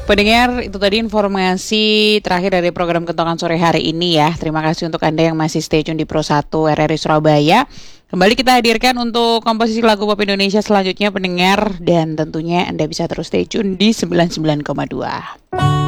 Pendengar, itu tadi informasi terakhir dari program Kentongan Sore hari ini ya. Terima kasih untuk Anda yang masih stay tune di Pro 1 RRI Surabaya. Kembali kita hadirkan untuk komposisi lagu pop Indonesia selanjutnya pendengar. Dan tentunya Anda bisa terus stay tune di 99,2.